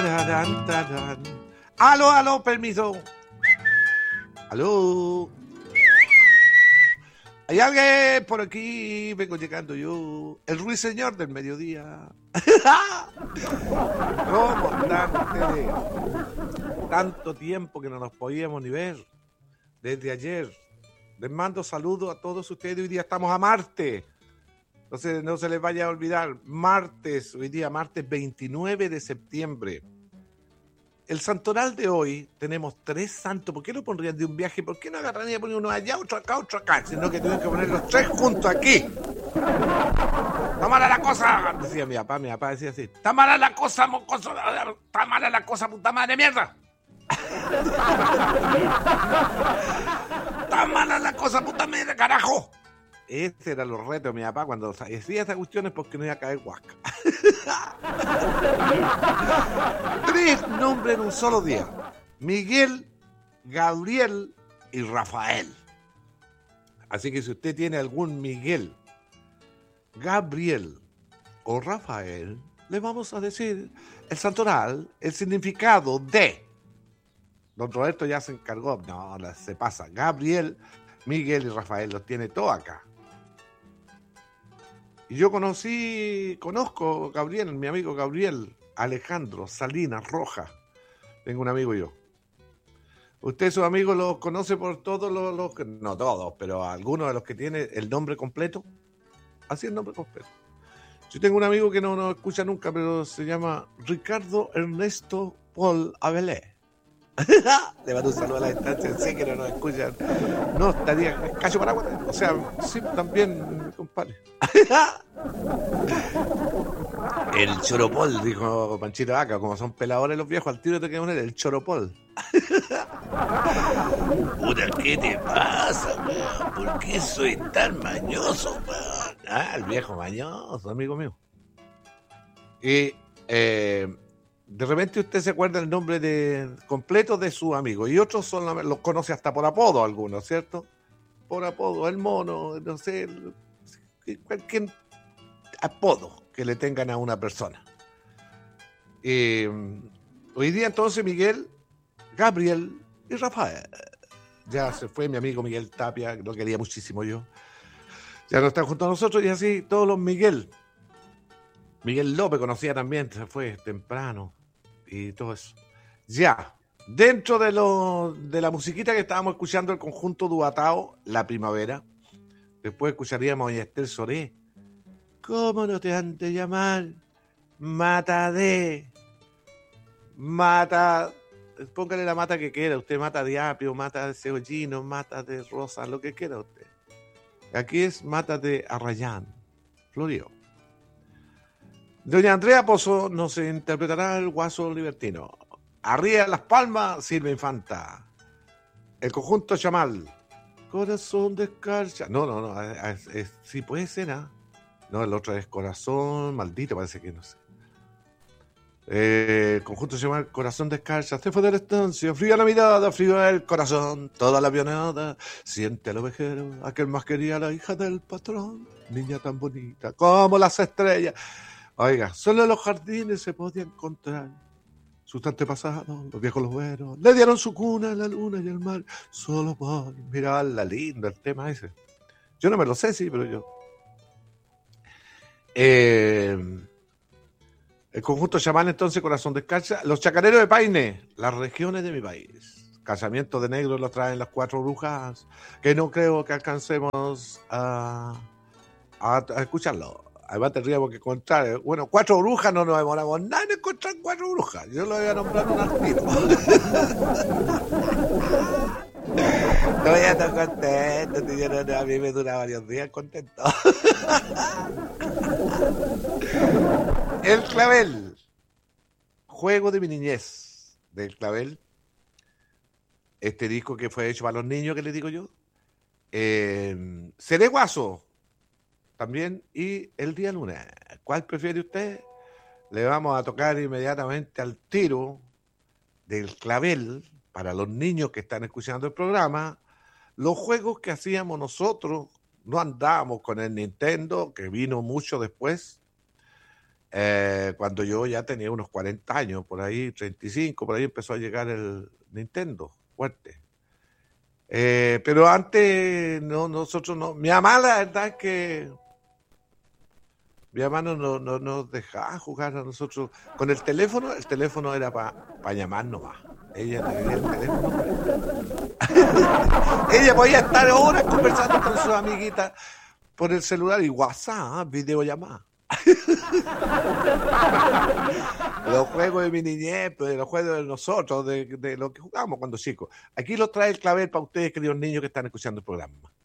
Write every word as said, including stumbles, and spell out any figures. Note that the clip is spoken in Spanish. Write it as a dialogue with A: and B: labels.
A: Tarán, tarán. Aló, aló, permiso. Aló. ¿Hay alguien por aquí? Vengo llegando yo. El ruiseñor del mediodía. ¿Cómo están ustedes? Tanto tiempo que no nos podíamos ni ver. Desde ayer. Les mando saludos a todos ustedes. Hoy día estamos a martes. Entonces no se les vaya a olvidar. Martes, hoy día martes veintinueve de septiembre. El santoral de hoy, tenemos tres santos. ¿Por qué lo pondrían de un viaje? ¿Por qué no agarrarían y poner uno allá, otro acá, otro acá? Sino que tienen que poner los tres juntos aquí. Está mala la cosa, decía mi papá. Mi papá decía así: está mala la cosa, mocoso. Está mala la cosa, puta madre de mierda. Está mala la cosa, puta madre, carajo. Ese era los retos de mi papá cuando decía esas cuestiones porque no iba a caer huasca. Tres nombres en un solo día: Miguel, Gabriel y Rafael. Así que si usted tiene algún Miguel, Gabriel o Rafael, le vamos a decir el santoral, el significado de. Don Roberto ya se encargó. No, se pasa. Gabriel, Miguel y Rafael los tiene todo acá. Y yo conocí, conozco a Gabriel, mi amigo Gabriel, Alejandro Salinas Rojas. Tengo un amigo yo. ¿Usted, sus amigos, los conoce por todos los, los... No todos, pero algunos de los que tiene el nombre completo? Así el nombre completo. Yo tengo un amigo que no nos escucha nunca, pero se llama Ricardo Ernesto Paul Abelé. Le mando un saludo a la distancia, sé que no nos escuchan. No, estaría cacho para agua. O sea, sí, también, mi compadre. El choropol, dijo Panchito Vaca. Como son peladores los viejos, al tiro te queda poner el choropol. Puta, ¿qué te pasa, weón? ¿Por qué soy tan mañoso, weón? Ah, el viejo mañoso, amigo mío. Y eh, de repente usted se acuerda el nombre de, completo de su amigo, y otros son, los conoce hasta por apodo algunos, ¿cierto? Por apodo, el mono, no sé, el, cualquier apodo que le tengan a una persona. Eh, hoy día entonces Miguel, Gabriel y Rafael. Ya se fue mi amigo Miguel Tapia, que lo quería muchísimo yo. Ya no están junto a nosotros, y así todos los Miguel. Miguel López conocía también, se fue temprano y todo eso. Ya, dentro de lo, de la musiquita que estábamos escuchando, el conjunto Duatao, La Primavera. Después escucharíamos a Esther Soré. ¿Cómo no te han de llamar? Mata de... Mata... Póngale la mata que quiera. Usted mata de apio, mata de cebollino, mata de rosa, lo que quiera usted. Aquí es mata de Arrayán, Florio. Doña Andrea Pozo nos interpretará el Guaso Libertino. Arriba Las Palmas, Silvia Infanta. El conjunto Chamal. Corazón de escarcha. No, no, no. Es, es, es, sí puede ser, ¿ah? ¿eh? No, el otro es Corazón Maldito, parece que no sé. Eh, el conjunto se llama Corazón de Escarcha. Se fue de la estancia, fría la mirada, frío el corazón. Toda la avionada siente al ovejero, aquel más quería la hija del patrón. Niña tan bonita como las estrellas. Oiga, solo en los jardines se podía encontrar sus antepasados, los viejos loberos. Le dieron su cuna a la luna y al mar, solo por mirarla. Lindo el tema ese. Yo no me lo sé, sí, pero yo. Eh, el conjunto chamán, entonces, Corazón de Escarcha. Los chacareros de Paine, las regiones de mi país. Casamiento de negro lo traen las cuatro brujas, que no creo que alcancemos a, a, a escucharlo. Además tendríamos que encontrar, bueno, cuatro brujas, no nos demoramos nada en encontrar cuatro brujas. Yo lo voy a nombrar un artista. No voy a estar contento, tío, no, no, a mí me dura varios días contento. El clavel. Juego de mi niñez. Del clavel. Este disco que fue hecho para los niños, que les digo yo. Eh, Seré Guaso. También, y el día lunes. ¿Cuál prefiere usted? Le vamos a tocar inmediatamente al tiro del clavel para los niños que están escuchando el programa. Los juegos que hacíamos nosotros, no andábamos con el Nintendo, que vino mucho después, Eh, cuando yo ya tenía unos cuarenta años, por ahí, treinta y cinco, por ahí empezó a llegar el Nintendo, fuerte. Eh, pero antes, no, nosotros no. Mi mamá, la verdad es que mi mamá no, no, no nos dejaba jugar a nosotros. Con el teléfono, el teléfono era para pa llamar nomás. Ella tenía el teléfono. Ella podía estar horas conversando con sus amiguitas por el celular y WhatsApp, videollamada. Los juegos de mi niñez, pues, los juegos de nosotros, de, de lo que jugamos cuando chicos. Aquí los trae el clavel para ustedes, queridos niños que están escuchando el programa.